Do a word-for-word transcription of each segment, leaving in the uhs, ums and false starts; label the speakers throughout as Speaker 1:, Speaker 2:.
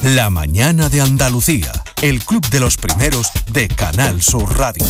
Speaker 1: La mañana de Andalucía, el club de los primeros de Canal Sur Radio.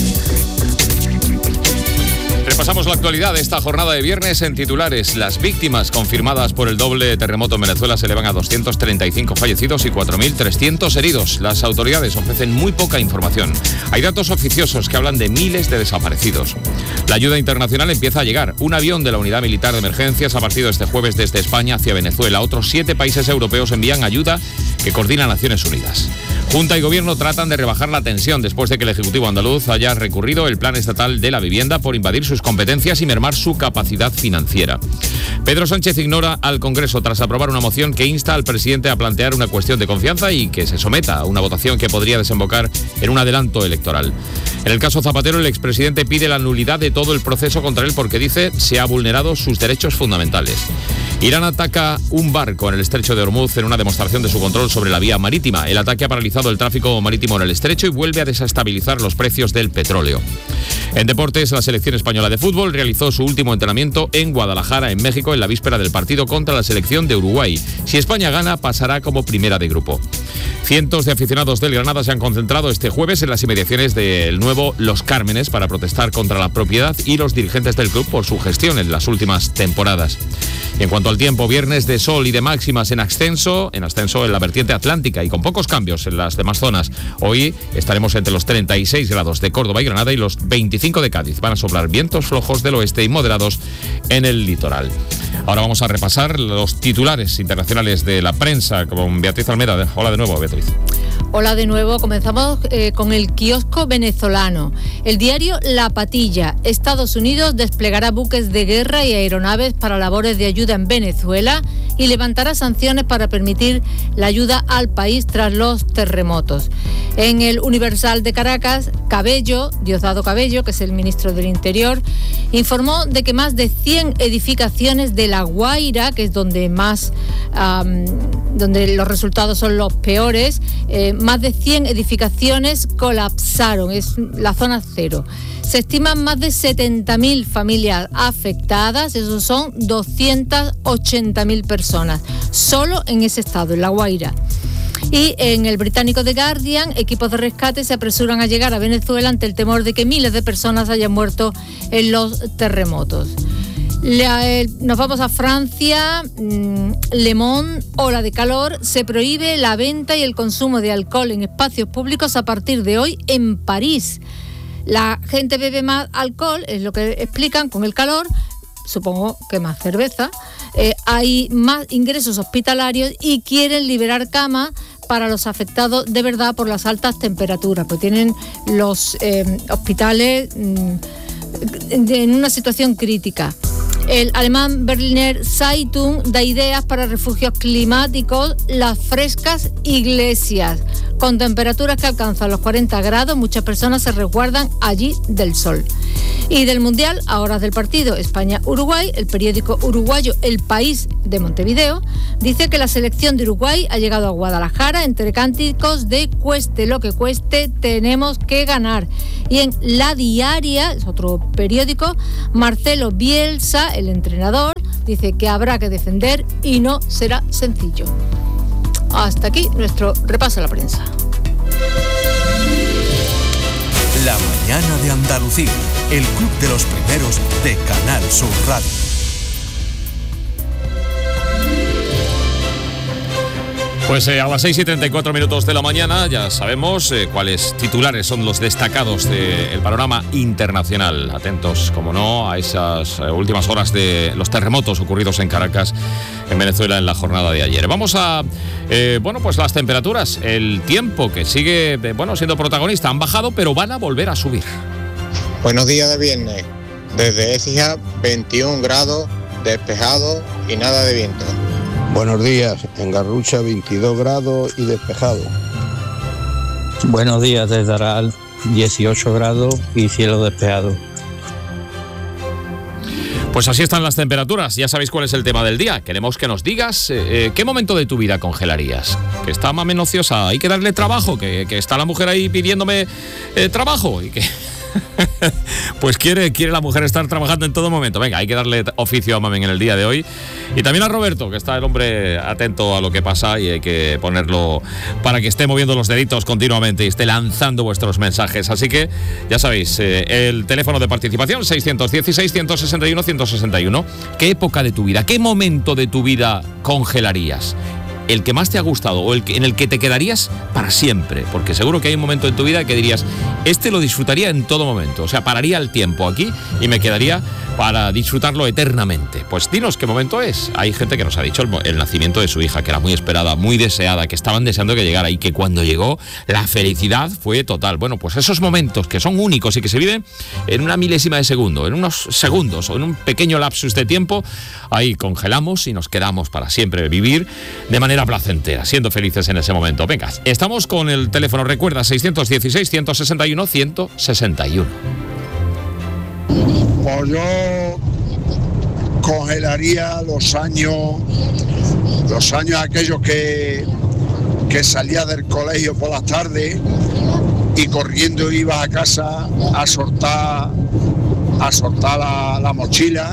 Speaker 2: Repasamos la actualidad de esta jornada de viernes en titulares. Las víctimas confirmadas por el doble terremoto en Venezuela se elevan a doscientos treinta y cinco fallecidos y cuatro mil trescientos heridos. Las autoridades ofrecen muy poca información. Hay datos oficiosos que hablan de miles de desaparecidos. La ayuda internacional empieza a llegar. Un avión de la Unidad Militar de Emergencias ha partido este jueves desde España hacia Venezuela. Otros siete países europeos envían ayuda que coordina Naciones Unidas. Junta y Gobierno tratan de rebajar la tensión después de que el Ejecutivo andaluz haya recurrido el Plan Estatal de la Vivienda por invadir sus competencias y mermar su capacidad financiera. Pedro Sánchez ignora al Congreso tras aprobar una moción que insta al presidente a plantear una cuestión de confianza y que se someta a una votación que podría desembocar en un adelanto electoral. En el caso Zapatero, el expresidente pide la nulidad de todo el proceso contra él porque dice se ha vulnerado sus derechos fundamentales. Irán ataca un barco en el estrecho de Hormuz en una demostración de su control sobre la vía marítima. El ataque ha paralizado el tráfico marítimo en el estrecho y vuelve a desestabilizar los precios del petróleo. En deportes, la selección española de fútbol realizó su último entrenamiento en Guadalajara, en México, en la víspera del partido contra la selección de Uruguay. Si España gana, pasará como primera de grupo. Cientos de aficionados del Granada se han concentrado este jueves en las inmediaciones del nuevo Los Cármenes para protestar contra la propiedad y los dirigentes del club por su gestión en las últimas temporadas. Y en cuanto al tiempo, viernes de sol y de máximas en ascenso, en ascenso en la vertiente atlántica y con pocos cambios en las demás zonas. Hoy estaremos entre los treinta y seis grados de Córdoba y Granada y los veinticinco de Cádiz. Van a soplar vientos flojos del oeste y moderados en el litoral. Ahora vamos a repasar los titulares internacionales de la prensa con Beatriz Almeda. Hola de nuevo, Beatriz.
Speaker 3: Hola de nuevo, comenzamos eh, con el kiosco venezolano. El diario La Patilla. Estados Unidos desplegará buques de guerra y aeronaves para labores de ayuda en Venezuela y levantará sanciones para permitir la ayuda al país tras los terremotos. En el Universal de Caracas, Cabello, Diosdado Cabello, que es el ministro del Interior, informó de que más de cien edificaciones de La Guaira, que es donde más um, donde los resultados son los peores, eh, más de cien edificaciones colapsaron, es la zona cero. Se estiman más de setenta mil familias afectadas, esos son doscientas ochenta mil personas, solo en ese estado, en La Guaira. Y en el británico The Guardian, equipos de rescate se apresuran a llegar a Venezuela ante el temor de que miles de personas hayan muerto en los terremotos. La, eh, nos vamos a Francia. mmm, Le Monde, ola de calor, se prohíbe la venta y el consumo de alcohol en espacios públicos a partir de hoy en París. La gente bebe más alcohol, es lo que explican, con el calor, supongo que más cerveza, eh, hay más ingresos hospitalarios y quieren liberar camas para los afectados de verdad por las altas temperaturas, pues tienen los eh, hospitales mmm, en una situación crítica. El alemán Berliner Zeitung da ideas para refugios climáticos, las frescas iglesias. Con temperaturas que alcanzan los cuarenta grados, muchas personas se resguardan allí del sol. Y del Mundial, a horas del partido España-Uruguay, el periódico uruguayo El País de Montevideo dice que la selección de Uruguay ha llegado a Guadalajara entre cánticos de cueste lo que cueste, tenemos que ganar. Y en La Diaria, es otro periódico, Marcelo Bielsa, el entrenador, dice que habrá que defender y no será sencillo. Hasta aquí nuestro repaso a la prensa.
Speaker 1: La mañana de Andalucía, el club de los primeros de Canal Sur Radio.
Speaker 2: Pues eh, a las seis y treinta y cuatro minutos de la mañana ya sabemos eh, cuáles titulares son los destacados del panorama internacional. Atentos, como no, a esas eh, últimas horas de los terremotos ocurridos en Caracas, en Venezuela, en la jornada de ayer. Vamos a, eh, bueno, pues las temperaturas, el tiempo que sigue, eh, bueno, siendo protagonista. Han bajado, pero van a volver a subir.
Speaker 4: Buenos días de viernes. Desde Écija, veintiún grados, despejado y nada de viento.
Speaker 5: Buenos días, en Garrucha veintidós grados y despejado.
Speaker 6: Buenos días desde Aral, dieciocho grados y cielo despejado.
Speaker 2: Pues así están las temperaturas, ya sabéis cuál es el tema del día. Queremos que nos digas eh, qué momento de tu vida congelarías. Que está más menociosa, hay que darle trabajo, que, que está la mujer ahí pidiéndome eh, trabajo y que... pues quiere, quiere la mujer estar trabajando en todo momento. Venga, hay que darle oficio a Mamen en el día de hoy. Y también a Roberto, que está el hombre atento a lo que pasa y hay que ponerlo para que esté moviendo los deditos continuamente y esté lanzando vuestros mensajes. Así que, ya sabéis, eh, el teléfono de participación seiscientos dieciséis, ciento sesenta y uno, ciento sesenta y uno. ¿Qué época de tu vida, qué momento de tu vida congelarías? El que más te ha gustado o el que, en el que te quedarías para siempre, porque seguro que hay un momento en tu vida que dirías, este lo disfrutaría en todo momento, o sea, pararía el tiempo aquí y me quedaría para disfrutarlo eternamente. Pues dinos qué momento es. Hay gente que nos ha dicho el, el nacimiento de su hija, que era muy esperada, muy deseada, que estaban deseando que llegara y que cuando llegó la felicidad fue total. Bueno, pues esos momentos que son únicos y que se viven en una milésima de segundo, en unos segundos o en un pequeño lapsus de tiempo, ahí congelamos y nos quedamos para siempre, vivir de manera placentera, siendo felices en ese momento. Venga, estamos con el teléfono, recuerda, seiscientos dieciséis, ciento sesenta y uno, ciento sesenta y uno.
Speaker 7: Pues yo congelaría los años, los años aquellos que, que salía del colegio por las tardes y corriendo iba a casa a soltar, a soltar la, la mochila,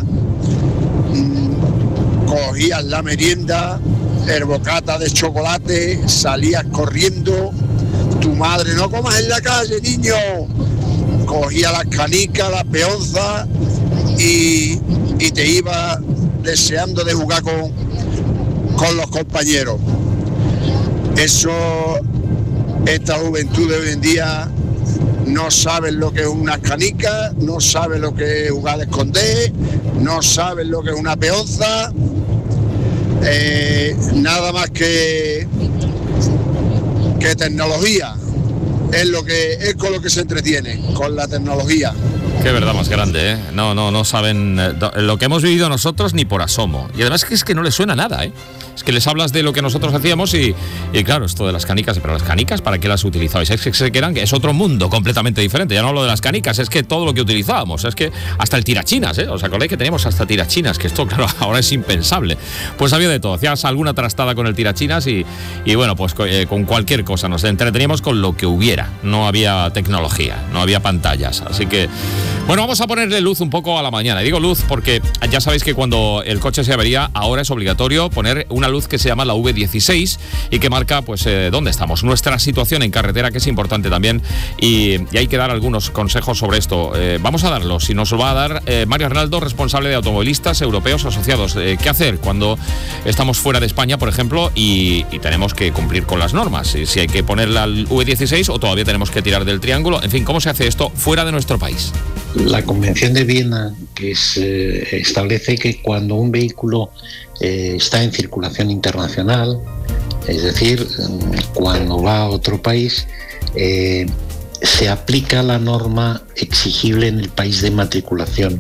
Speaker 7: cogías la merienda, el bocata de chocolate, salías corriendo, tu madre, no comas en la calle, niño, cogía las canicas, las peonzas y, y te iba deseando de jugar con, con los compañeros. Eso, esta juventud de hoy en día no sabe lo que es una canica, no sabe lo que es jugar a esconder, no sabe lo que es una peonza. Eh, nada más que, que tecnología es lo que es con lo que se entretiene, con la tecnología.
Speaker 2: Qué verdad más grande, ¿eh? No, no, no saben eh, lo que hemos vivido nosotros ni por asomo. Y además que es que no les suena nada, ¿eh? Es que les hablas de lo que nosotros hacíamos y, y claro, esto de las canicas, pero las canicas, ¿para qué las utilizabais? Es que se quedan, que es otro mundo completamente diferente. Ya no hablo de las canicas, es que todo lo que utilizábamos, es que hasta el tirachinas, ¿eh? ¿Os acordáis que teníamos hasta tirachinas? Que esto, claro, ahora es impensable. Pues había de todo, hacías alguna trastada con el tirachinas y, y bueno, pues eh, con cualquier cosa. Nos entreteníamos con lo que hubiera. No había tecnología, no había pantallas. Así que, bueno, vamos a ponerle luz un poco a la mañana. Y digo luz porque ya sabéis que cuando el coche se avería, ahora es obligatorio poner una luz que se llama la V dieciséis y que marca pues eh, dónde estamos, nuestra situación en carretera, que es importante también, y, y hay que dar algunos consejos sobre esto. Eh, vamos a darlos y nos lo va a dar eh, Mario Arnaldo, responsable de Automovilistas Europeos Asociados. Eh, ¿Qué hacer cuando estamos fuera de España, por ejemplo, y, y tenemos que cumplir con las normas? Si, si hay que poner la V dieciséis o todavía tenemos que tirar del triángulo. En fin, ¿cómo se hace esto fuera de nuestro país?
Speaker 8: La Convención de Viena, que es, eh, establece que cuando un vehículo eh, está en circulación internacional, es decir, cuando va a otro país, eh, se aplica la norma exigible en el país de matriculación,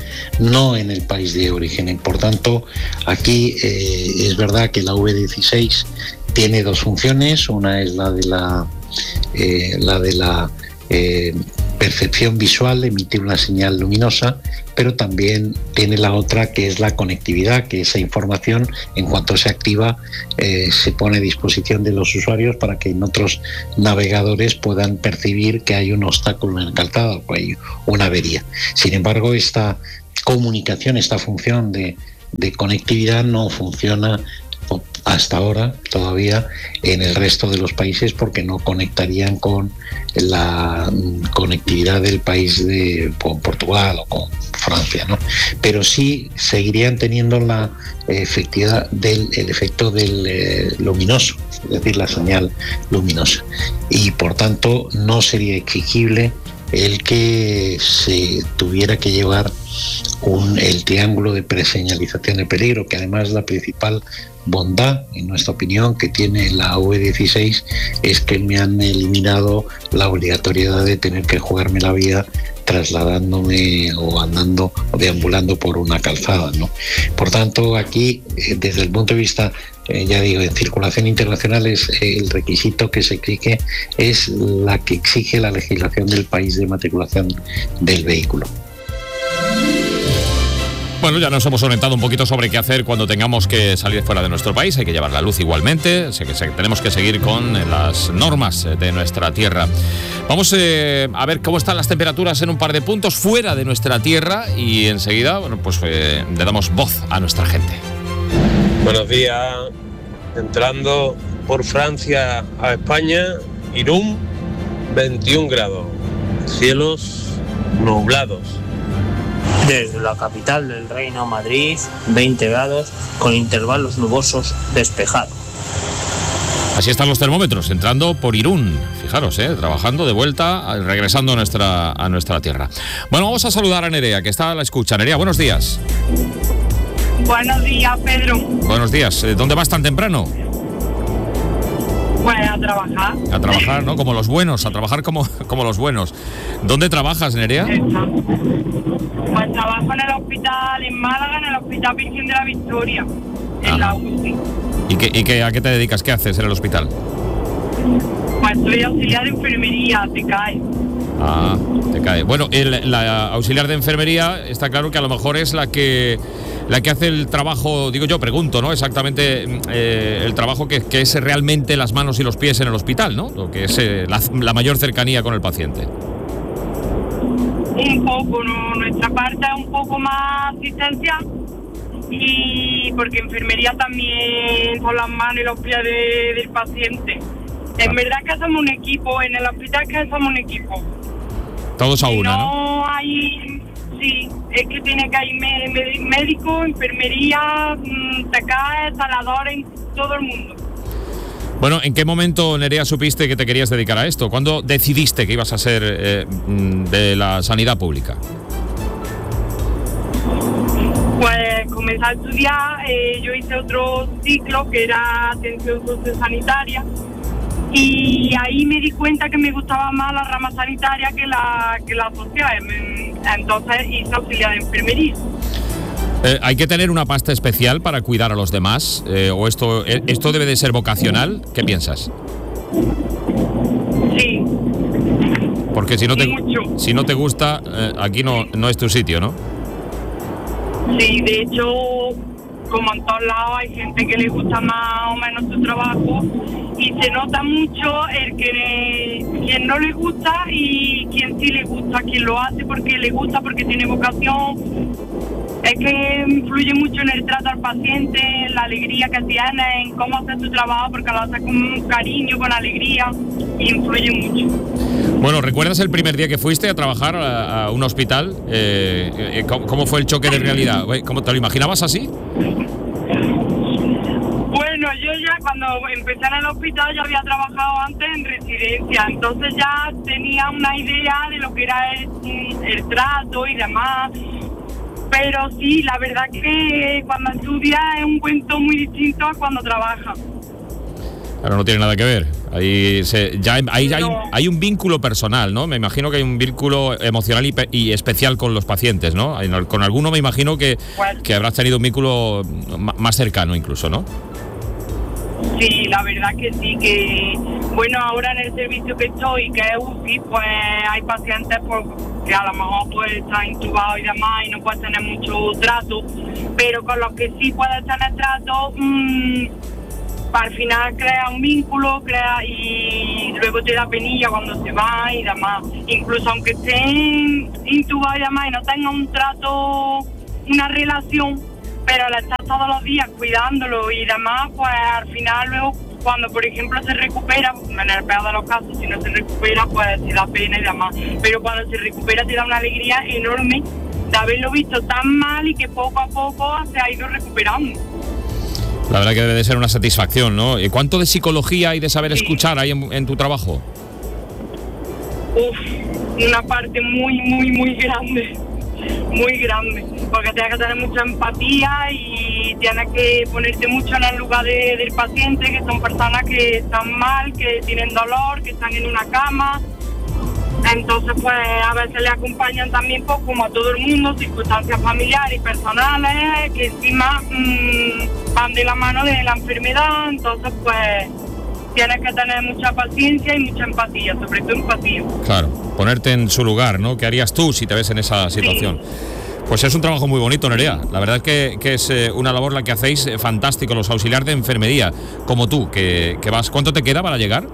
Speaker 8: no en el país de origen. Y por tanto, aquí eh, es verdad que la V dieciséis tiene dos funciones. Una es la de la, eh, la de la eh, percepción visual, emitir una señal luminosa, pero también tiene la otra, que es la conectividad, que esa información, en cuanto se activa, eh, se pone a disposición de los usuarios para que en otros navegadores puedan percibir que hay un obstáculo en el calzado o hay una avería. Sin embargo, esta comunicación, esta función de, de conectividad no funciona hasta ahora todavía en el resto de los países, porque no conectarían con la conectividad del país de con Portugal o con Francia, ¿no? Pero sí seguirían teniendo la efectividad del el efecto del eh, luminoso, es decir, la señal luminosa, y por tanto no sería exigible el que se tuviera que llevar un, el triángulo de preseñalización de peligro, que además la principal bondad, en nuestra opinión, que tiene la V dieciséis es que me han eliminado la obligatoriedad de tener que jugarme la vida trasladándome o andando o deambulando por una calzada, ¿no? Por tanto, aquí, desde el punto de vista, eh, ya digo, en circulación internacional, es eh, el requisito que se exige es la que exige la legislación del país de matriculación del vehículo.
Speaker 2: Bueno, ya nos hemos orientado un poquito sobre qué hacer cuando tengamos que salir fuera de nuestro país. Hay que llevar la luz igualmente. Así que tenemos que seguir con las normas de nuestra tierra. Vamos eh, a ver cómo están las temperaturas en un par de puntos fuera de nuestra tierra y enseguida, bueno, pues eh, le damos voz a nuestra gente.
Speaker 9: Buenos días. Entrando por Francia a España, Irún, veintiún grados. Cielos nublados.
Speaker 10: Desde la capital del Reino, Madrid, veinte grados, con intervalos nubosos despejados.
Speaker 2: Así están los termómetros, entrando por Irún. Fijaros, eh, trabajando de vuelta, regresando a nuestra, a nuestra tierra. Bueno, vamos a saludar a Nerea, que está a la escucha. Nerea, buenos días.
Speaker 11: Buenos días, Pedro.
Speaker 2: Buenos días. ¿Dónde vas tan temprano?
Speaker 11: Pues a trabajar.
Speaker 2: A trabajar, ¿no? Como los buenos, a trabajar como, como los buenos. ¿Dónde trabajas, Nerea?
Speaker 11: Pues trabajo en el hospital en Málaga, en el Hospital Virgen de la Victoria, en ah. la U C I.
Speaker 2: ¿Y, qué, y qué, a qué te dedicas? ¿Qué haces en el hospital?
Speaker 11: Pues soy auxiliar de enfermería, te cae.
Speaker 2: Ah, te cae. Bueno, el, la auxiliar de enfermería está claro que a lo mejor es la que la que hace el trabajo, digo yo, pregunto, ¿no? Exactamente eh, el trabajo que, que es realmente las manos y los pies en el hospital, ¿no? Lo que es eh, la, la mayor cercanía con el paciente.
Speaker 11: Un poco, ¿no? Nuestra parte es un poco más asistencial y porque enfermería también son las manos y los pies de, del paciente. En ah. verdad que somos un equipo, en el hospital que somos un equipo.
Speaker 2: Todos a una, ¿no?
Speaker 11: No hay, sí, es que tiene que haber médico, enfermería, T K E, saladores, todo el mundo.
Speaker 2: Bueno, ¿en qué momento, Nerea, supiste que te querías dedicar a esto? ¿Cuándo decidiste que ibas a ser eh, de la sanidad pública?
Speaker 11: Pues comencé a estudiar, eh, yo hice otro ciclo que era atención sociosanitaria y ahí me di cuenta que me gustaba más la rama sanitaria que la, que la social, entonces hice auxiliar de enfermería.
Speaker 2: Eh, ¿Hay que tener una pasta especial para cuidar a los demás? Eh, ¿O esto, esto debe de ser vocacional? ¿Qué piensas?
Speaker 11: Sí.
Speaker 2: Porque si no te, si no te gusta, eh, aquí no, no es tu sitio, ¿no?
Speaker 11: Sí, de hecho, como en todos lados hay gente que le gusta más o menos su trabajo y se nota mucho el que quien no le gusta y quien sí le gusta, quien lo hace porque le gusta, porque tiene vocación. Es que influye mucho en el trato al paciente, en la alegría que tiene, en cómo hace su trabajo, porque lo hace con cariño, con alegría, y influye mucho.
Speaker 2: Bueno, ¿recuerdas el primer día que fuiste a trabajar a, a un hospital? Eh, eh, ¿cómo, ¿Cómo fue el choque de realidad? ¿Cómo te lo imaginabas así?
Speaker 11: Bueno, yo ya cuando empecé en el hospital ya había trabajado antes en residencia, entonces ya tenía una idea de lo que era el, el trato y demás. Pero sí, la verdad que cuando estudias es un cuento muy distinto a cuando trabajas.
Speaker 2: Claro, no tiene nada que ver. Ahí, se, ya, ahí no. hay, hay un vínculo personal, ¿no? Me imagino que hay un vínculo emocional y, y especial con los pacientes, ¿no? Con alguno me imagino que, pues, que habrás tenido un vínculo más cercano incluso, ¿no?
Speaker 11: Sí, la verdad que sí, que bueno, ahora en el servicio que estoy, que es U C I, pues hay pacientes por, que a lo mejor pues están intubados y demás y no puedes tener mucho trato, pero con los que sí puedes tener trato, mmm, al final crea un vínculo, crea y luego te da penilla cuando se va y demás. Incluso aunque estén intubados y demás y no tengan un trato, una relación, pero al estar todos los días cuidándolo y demás, pues al final luego cuando por ejemplo se recupera, en el peor de los casos, si no se recupera pues te da pena y demás, pero cuando se recupera te da una alegría enorme de haberlo visto tan mal y que poco a poco se ha ido recuperando.
Speaker 2: La verdad que debe de ser una satisfacción, ¿no? ¿Y cuánto de psicología y de saber sí. escuchar hay en, en tu trabajo?
Speaker 11: Uf, una parte muy, muy, muy grande. Muy grande, porque tienes que tener mucha empatía y tienes que ponerte mucho en el lugar de, del paciente, que son personas que están mal, que tienen dolor, que están en una cama. Entonces pues a veces le acompañan también pues, como a todo el mundo, circunstancias familiares y personales que encima mmm, van de la mano de la enfermedad. Entonces pues tienes que tener mucha paciencia y mucha empatía, sobre todo empatía.
Speaker 2: Claro, ponerte en su lugar, ¿no? ¿Qué harías tú si te ves en esa situación? Sí. Pues es un trabajo muy bonito, Nerea. La verdad es que, que es eh, una labor la que hacéis eh, fantástico, los auxiliares de enfermería, como tú, que, que vas. ¿Cuánto te queda para llegar?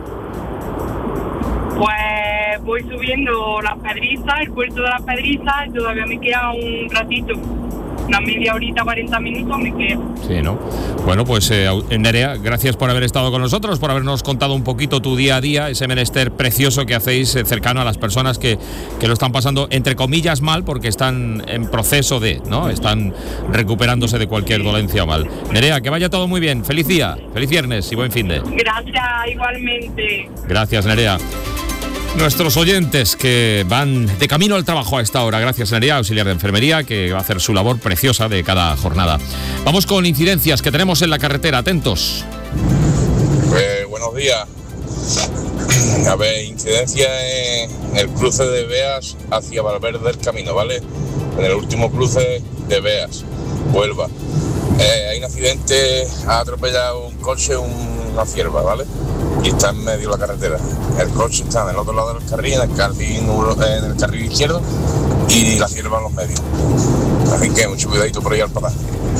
Speaker 11: Pues voy subiendo las Pedrizas, el puerto de las Pedrizas, y todavía me queda un ratito. Una media horita, cuarenta minutos me queda.
Speaker 2: Sí, ¿no? Bueno, pues eh, Nerea, gracias por haber estado con nosotros, por habernos contado un poquito tu día a día, ese menester precioso que hacéis eh, cercano a las personas que, que lo están pasando, entre comillas, mal, porque están en proceso de, ¿no? Están recuperándose de cualquier dolencia o mal. Nerea, que vaya todo muy bien. Feliz día, feliz viernes y buen fin de.
Speaker 11: Gracias, igualmente.
Speaker 2: Gracias, Nerea. Nuestros oyentes que van de camino al trabajo a esta hora, gracias Nerea, auxiliar de enfermería, que va a hacer su labor preciosa de cada jornada. Vamos con incidencias que tenemos en la carretera, atentos.
Speaker 12: Pues buenos días. A ver, incidencia en el cruce de Beas hacia Valverde del Camino, ¿vale? En el último cruce de Beas, Huelva. Eh, hay un accidente, ha atropellado un coche, una cierva, ¿vale? Y está en medio de la carretera. El coche está en el otro lado del carril, en el carril, en el carril izquierdo, y la cierva en los medios. Así que mucho cuidadito por ahí al papá.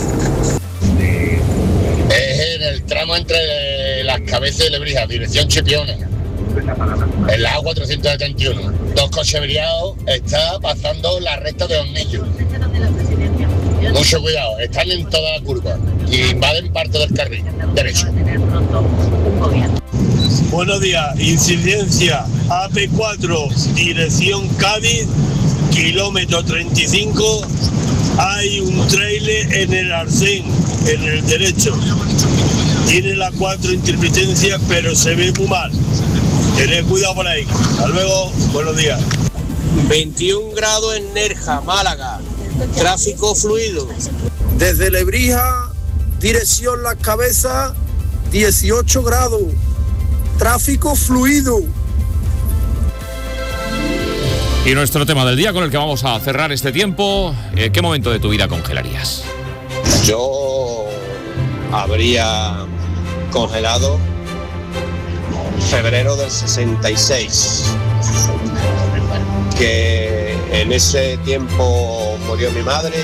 Speaker 7: Es en el tramo entre las cabezas de Lebrija, dirección Chipiona. En la A cuatrocientos setenta y uno. Dos coches averiados, está pasando la recta de Hornillo. Mucho cuidado, están en toda la curva y invaden parte del carril derecho.
Speaker 13: Buenos días, incidencia A P cuatro, dirección Cádiz, kilómetro treinta y cinco, hay un trailer en el arcén, en el derecho. Tiene las cuatro intermitencias, pero se ve muy mal. Tened cuidado por ahí. Hasta luego, buenos días.
Speaker 14: veintiún grados en Nerja, Málaga. Tráfico fluido.
Speaker 15: Desde Lebrija, dirección Las Cabezas, dieciocho grados. Tráfico fluido.
Speaker 2: Y nuestro tema del día con el que vamos a cerrar este tiempo, eh, ¿qué momento de tu vida congelarías?
Speaker 16: Yo habría congelado febrero del sesenta y seis, que en ese tiempo murió mi madre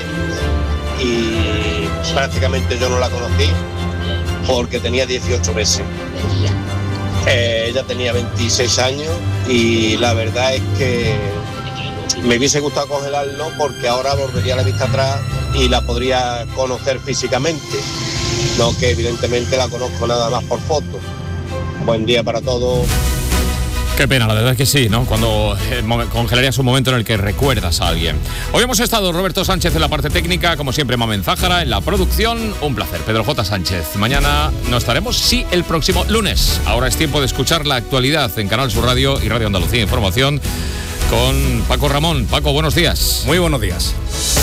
Speaker 16: y prácticamente yo no la conocí porque tenía dieciocho meses. Eh, ella tenía veintiséis años y la verdad es que me hubiese gustado congelarlo porque ahora volvería la vista atrás y la podría conocer físicamente, no que evidentemente la conozco nada más por foto. Buen día para todos.
Speaker 2: Qué pena, la verdad es que sí, ¿no? Cuando eh, congelarías un momento en el que recuerdas a alguien. Hoy hemos estado Roberto Sánchez en la parte técnica, como siempre Mamen Zájara en la producción. Un placer, Pedro J. Sánchez. Mañana no estaremos, sí, el próximo lunes. Ahora es tiempo de escuchar la actualidad en Canal Sur Radio y Radio Andalucía Información con Paco Ramón. Paco, buenos días.
Speaker 17: Muy buenos días.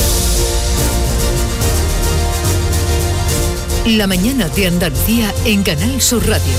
Speaker 18: La mañana de Andalucía en Canal Sur Radio.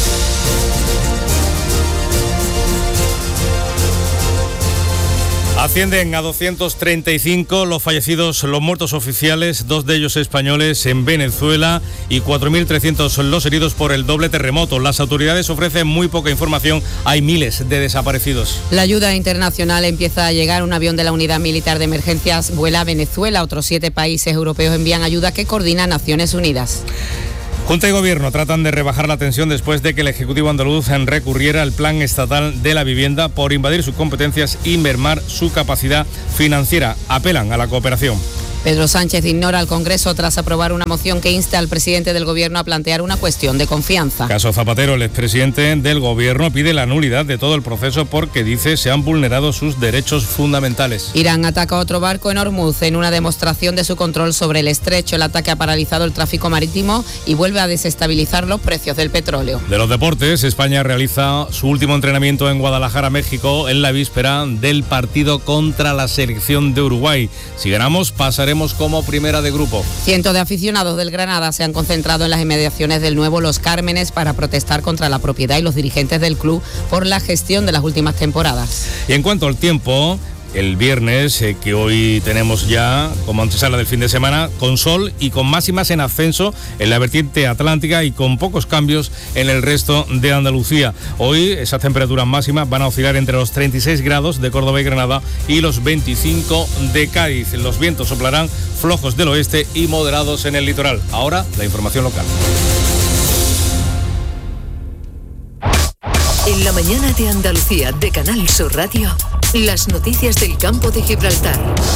Speaker 17: Ascienden a doscientos treinta y cinco los fallecidos, los muertos oficiales, dos de ellos españoles en Venezuela y cuatro mil trescientos los heridos por el doble terremoto. Las autoridades ofrecen muy poca información, hay miles de desaparecidos.
Speaker 19: La ayuda internacional empieza a llegar. Un avión de la Unidad Militar de Emergencias vuela a Venezuela. Otros siete países europeos envían ayuda que coordina Naciones Unidas.
Speaker 17: Junta y Gobierno tratan de rebajar la tensión después de que el Ejecutivo andaluz recurriera al Plan Estatal de la Vivienda por invadir sus competencias y mermar su capacidad financiera. Apelan a la cooperación.
Speaker 19: Pedro Sánchez ignora al Congreso tras aprobar una moción que insta al presidente del Gobierno a plantear una cuestión de confianza.
Speaker 17: Caso Zapatero, el expresidente del Gobierno pide la nulidad de todo el proceso porque dice se han vulnerado sus derechos fundamentales.
Speaker 19: Irán ataca otro barco en Hormuz en una demostración de su control sobre el estrecho. El ataque ha paralizado el tráfico marítimo y vuelve a desestabilizar los precios del petróleo.
Speaker 17: De los deportes, España realiza su último entrenamiento en Guadalajara, México, en la víspera del partido contra la selección de Uruguay. Si ganamos, pasaremos como primera de grupo.
Speaker 19: Cientos de aficionados del Granada se han concentrado en las inmediaciones del nuevo Los Cármenes para protestar contra la propiedad y los dirigentes del club por la gestión de las últimas temporadas.
Speaker 17: Y en cuanto al tiempo, el viernes, eh, que hoy tenemos ya como antesala del fin de semana, con sol y con máximas en ascenso en la vertiente atlántica y con pocos cambios en el resto de Andalucía. Hoy esas temperaturas máximas van a oscilar entre los treinta y seis grados de Córdoba y Granada y los veinticinco de Cádiz. Los vientos soplarán flojos del oeste y moderados en el litoral. Ahora, la información local.
Speaker 18: En la mañana de Andalucía de Canal Sur Radio, las noticias del campo de Gibraltar.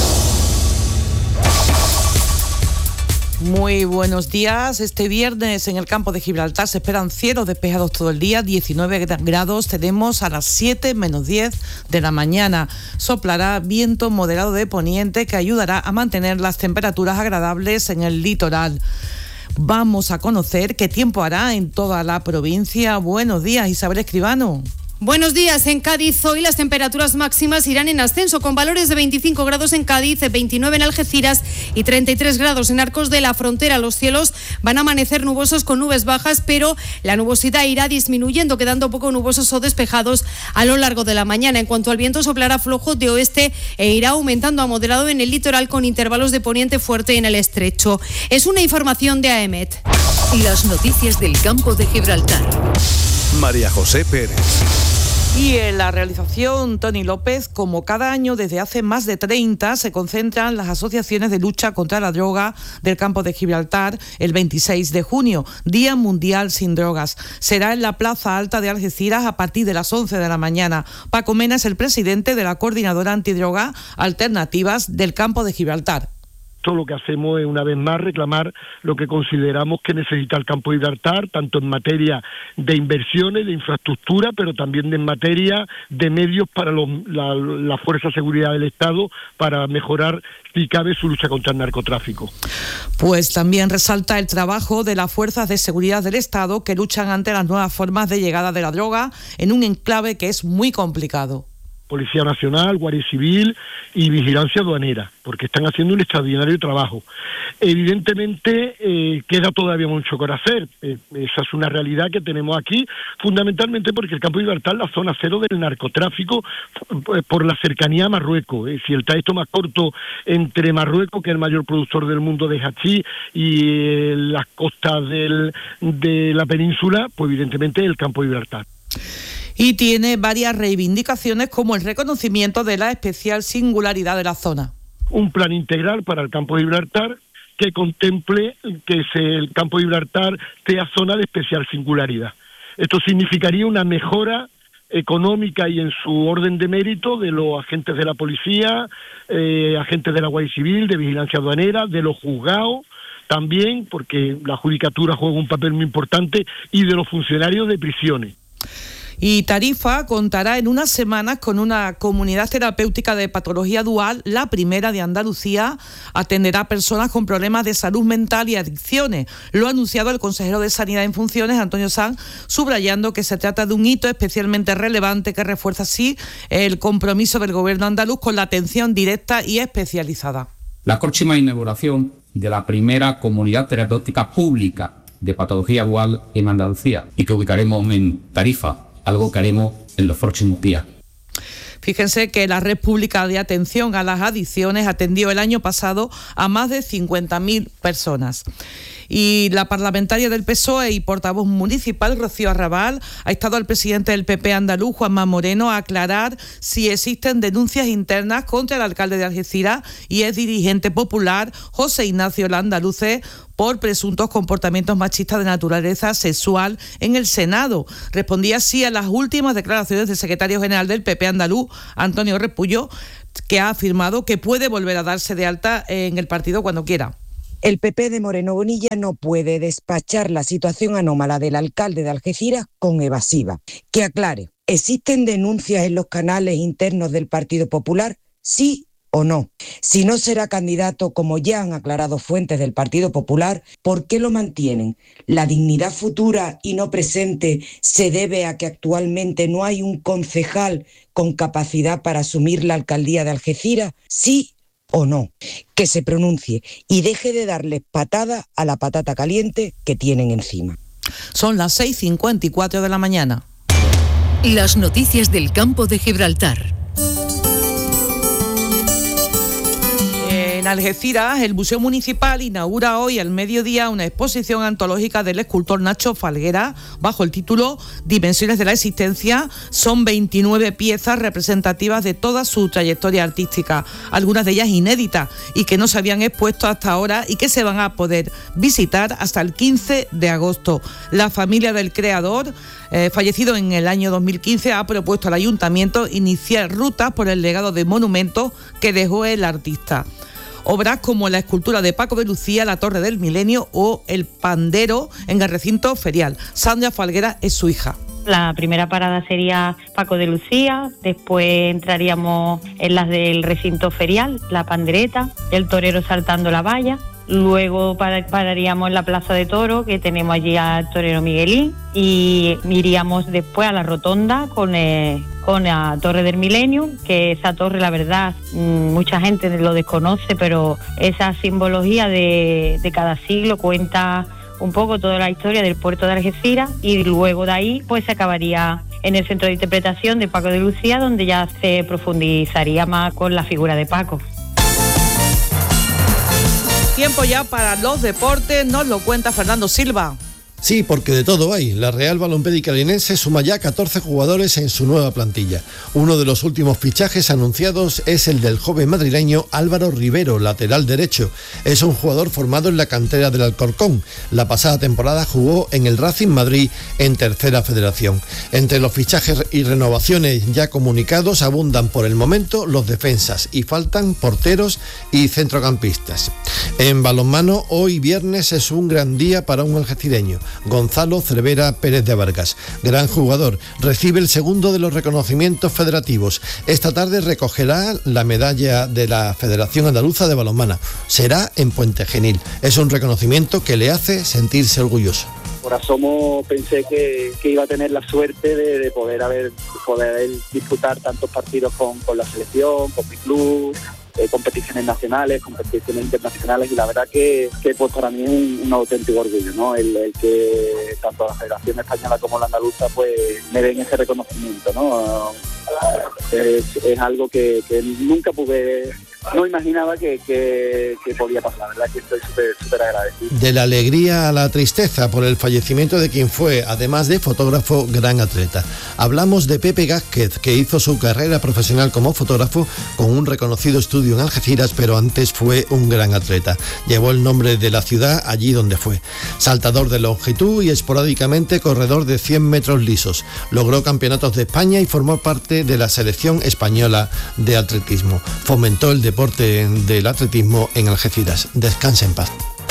Speaker 20: Muy buenos días. Este viernes en el campo de Gibraltar se esperan cielos despejados todo el día, diecinueve grados tenemos a las siete menos diez de la mañana. Soplará viento moderado de poniente que ayudará a mantener las temperaturas agradables en el litoral. Vamos a conocer qué tiempo hará en toda la provincia. Buenos días, Isabel Escribano.
Speaker 21: Buenos días. En Cádiz hoy las temperaturas máximas irán en ascenso con valores de veinticinco grados en Cádiz, veintinueve en Algeciras y treinta y tres grados en Arcos de la Frontera. Los cielos van a amanecer nubosos con nubes bajas, pero la nubosidad irá disminuyendo, quedando poco nubosos o despejados a lo largo de la mañana. En cuanto al viento, soplará flojo de oeste e irá aumentando a moderado en el litoral con intervalos de poniente fuerte en el estrecho. Es una información de AEMET.
Speaker 18: Las noticias del campo de Gibraltar.
Speaker 1: María José Pérez.
Speaker 20: Y en la realización, Tony López, como cada año desde hace más de treinta, se concentran las asociaciones de lucha contra la droga del campo de Gibraltar el veintiséis de junio, Día Mundial sin Drogas. Será en la Plaza Alta de Algeciras a partir de las once de la mañana. Paco Mena es el presidente de la Coordinadora Antidroga Alternativas del campo de Gibraltar.
Speaker 22: Todo lo que hacemos es una vez más reclamar lo que consideramos que necesita el campo de Gibraltar, tanto en materia de inversiones, de infraestructura, pero también en materia de medios para los, la, la Fuerza de Seguridad del Estado para mejorar, si cabe, su lucha contra el narcotráfico.
Speaker 20: Pues también resalta el trabajo de las Fuerzas de Seguridad del Estado que luchan ante las nuevas formas de llegada de la droga en un enclave que es muy complicado.
Speaker 22: Policía Nacional, Guardia Civil y Vigilancia Aduanera, porque están haciendo un extraordinario trabajo. Evidentemente eh, queda todavía mucho por hacer, eh, esa es una realidad que tenemos aquí, fundamentalmente porque el campo de Gibraltar es la zona cero del narcotráfico eh, por la cercanía a Marruecos. Eh, si el trayecto más corto entre Marruecos, que es el mayor productor del mundo de hachís, y eh, las costas del, de la península, pues evidentemente el campo de Gibraltar.
Speaker 20: Y tiene varias reivindicaciones como el reconocimiento de la especial singularidad de la zona.
Speaker 22: Un plan integral para el campo de Gibraltar que contemple que se, el campo de Gibraltar sea zona de especial singularidad. Esto significaría una mejora económica y en su orden de mérito de los agentes de la policía, eh, agentes de la Guardia Civil, de Vigilancia Aduanera, de los juzgados, también porque la judicatura juega un papel muy importante, y de los funcionarios de prisiones.
Speaker 20: Y Tarifa contará en unas semanas con una comunidad terapéutica de patología dual, la primera de Andalucía. Atenderá a personas con problemas de salud mental y adicciones. Lo ha anunciado el consejero de Sanidad en funciones, Antonio Sanz, subrayando que se trata de un hito especialmente relevante que refuerza así el compromiso del gobierno andaluz con la atención directa y especializada.
Speaker 23: La próxima inauguración de la primera comunidad terapéutica pública de patología dual en Andalucía y que ubicaremos en Tarifa, algo que haremos en los próximos días.
Speaker 20: Fíjense que la Red Pública de Atención a las Adicciones atendió el año pasado a más de cincuenta mil personas. Y la parlamentaria del P S O E y portavoz municipal, Rocío Arrabal, ha estado al presidente del P P andaluz, Juanma Moreno, a aclarar si existen denuncias internas contra el alcalde de Algeciras y el dirigente popular, José Ignacio Landaluce, por presuntos comportamientos machistas de naturaleza sexual en el Senado. Respondía así a las últimas declaraciones del secretario general del P P andaluz, Antonio Repullo, que ha afirmado que puede volver a darse de alta en el partido cuando quiera.
Speaker 24: El P P de Moreno Bonilla no puede despachar la situación anómala del alcalde de Algeciras con evasiva. Que aclare, ¿existen denuncias en los canales internos del Partido Popular? Sí o no. Si no será candidato, como ya han aclarado fuentes del Partido Popular, ¿por qué lo mantienen? ¿La dignidad futura y no presente se debe a que actualmente no hay un concejal con capacidad para asumir la alcaldía de Algeciras? Sí o no. Que se pronuncie y deje de darles patada a la patata caliente que tienen encima.
Speaker 20: Son las seis cincuenta y cuatro de la mañana.
Speaker 18: Las noticias del campo de Gibraltar.
Speaker 20: En Algeciras, el Museo Municipal inaugura hoy al mediodía una exposición antológica del escultor Nacho Falguera bajo el título Dimensiones de la Existencia. Son veintinueve piezas representativas de toda su trayectoria artística, algunas de ellas inéditas y que no se habían expuesto hasta ahora y que se van a poder visitar hasta el quince de agosto. La familia del creador, eh, fallecido en el año dos mil quince, ha propuesto al ayuntamiento iniciar rutas por el legado de monumentos que dejó el artista. Obras como la escultura de Paco de Lucía, la Torre del Milenio o el Pandero en el recinto ferial. Sandra Falguera es su hija.
Speaker 3: La primera parada sería Paco de Lucía, después entraríamos en las del recinto ferial, la pandereta, el torero saltando la valla. Luego pararíamos en la Plaza de Toro, que tenemos allí al torero Miguelín, y iríamos después a la rotonda con, eh, con la Torre del Milenio, que esa torre, la verdad, mucha gente lo desconoce, pero esa simbología de, de cada siglo cuenta un poco toda la historia del puerto de Algeciras, y luego de ahí pues se acabaría en el centro de interpretación de Paco de Lucía, donde ya se profundizaría más con la figura de Paco.
Speaker 20: Tiempo ya para los deportes, nos lo cuenta Fernando Silva.
Speaker 4: Sí, porque de todo hay. La Real Balompédica Linense suma ya catorce jugadores en su nueva plantilla. Uno de los últimos fichajes anunciados es el del joven madrileño Álvaro Rivero, lateral derecho. Es un jugador formado en la cantera del Alcorcón. La pasada temporada jugó en el Racing Madrid en Tercera Federación. Entre los fichajes y renovaciones ya comunicados abundan por el momento los defensas y faltan porteros y centrocampistas. En balonmano, hoy viernes es un gran día para un algecireño. Gonzalo Cervera Pérez de Vargas, gran jugador, recibe el segundo de los reconocimientos federativos. Esta tarde recogerá la medalla de la Federación Andaluza de Balonmano. Será en Puente Genil. Es un reconocimiento que le hace sentirse orgulloso.
Speaker 5: Por asomo pensé que, que iba a tener la suerte de, de poder haber poder disputar tantos partidos con, con la selección, con mi club, eh, competiciones nacionales, competiciones internacionales, y la verdad que, que pues para mí es un, un auténtico orgullo, ¿no? El, el que tanto la Federación Española como la Andaluza pues me den ese reconocimiento, ¿no? Es, es algo que, que nunca pude, no imaginaba que, que, que podía pasar. La verdad que estoy súper súper agradecido.
Speaker 4: De la alegría a la tristeza por el fallecimiento de quien fue, además de fotógrafo, gran atleta. Hablamos de Pepe Gázquez, que hizo su carrera profesional como fotógrafo con un reconocido estudio en Algeciras, pero antes fue un gran atleta. Llevó el nombre de la ciudad allí donde fue. Saltador de longitud y esporádicamente corredor de cien metros lisos. Logró campeonatos de España y formó parte de la selección española de atletismo. Fomentó el deporte del atletismo en Algeciras. Descanse en paz.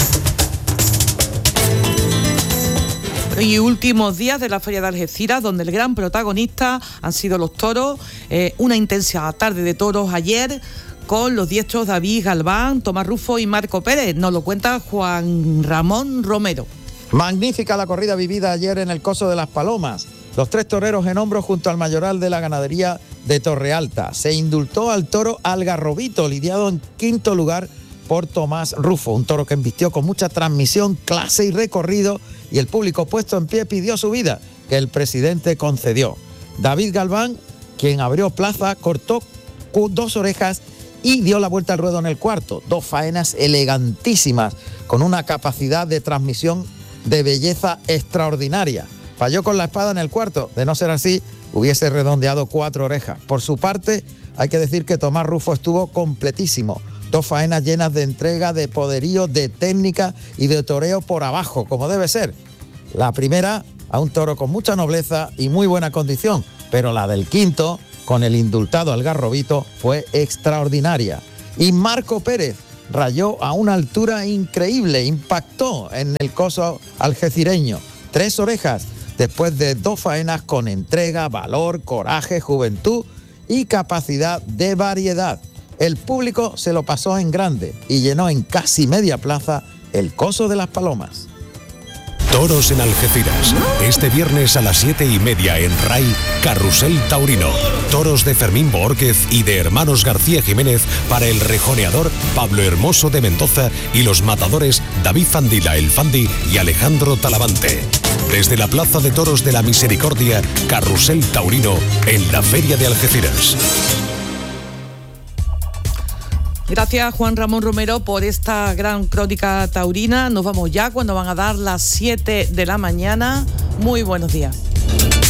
Speaker 20: Y últimos días de la Feria de Algeciras, donde el gran protagonista han sido los toros. Eh, una intensa tarde de toros ayer con los diestros David Galván, Tomás Rufo y Marco Pérez. Nos lo cuenta Juan Ramón Romero.
Speaker 6: Magnífica la corrida vivida ayer en el Coso de las Palomas. Los tres toreros en hombros junto al mayoral de la ganadería de Torrealta. Se indultó al toro Algarrobito, lidiado en quinto lugar por Tomás Rufo, un toro que embistió con mucha transmisión, clase y recorrido, y el público puesto en pie pidió su vida, que el presidente concedió. David Galván, quien abrió plaza, cortó dos orejas y dio la vuelta al ruedo en el cuarto. Dos faenas elegantísimas, con una capacidad de transmisión de belleza extraordinaria. Falló con la espada en el cuarto, de no ser así, hubiese redondeado cuatro orejas. Por su parte, hay que decir que Tomás Rufo estuvo completísimo. Dos faenas llenas de entrega, de poderío, de técnica y de toreo por abajo, como debe ser. La primera, a un toro con mucha nobleza y muy buena condición, pero la del quinto, con el indultado Algarrobito, fue extraordinaria. Y Marco Pérez rayó a una altura increíble, impactó en el coso algecireño. Tres orejas, después de dos faenas con entrega, valor, coraje, juventud y capacidad de variedad. El público se lo pasó en grande y llenó en casi media plaza el Coso de las Palomas.
Speaker 25: Toros en Algeciras. Este viernes a las siete y media en R A I, Carrusel Taurino. Toros de Fermín Boórquez y de Hermanos García Jiménez para el rejoneador Pablo Hermoso de Mendoza y los matadores David Fandila el Fandi y Alejandro Talavante. Desde la Plaza de Toros de la Misericordia, Carrusel Taurino en la Feria de Algeciras.
Speaker 20: Gracias, Juan Ramón Romero, por esta gran crónica taurina. Nos vamos ya cuando van a dar las siete de la mañana. Muy buenos días.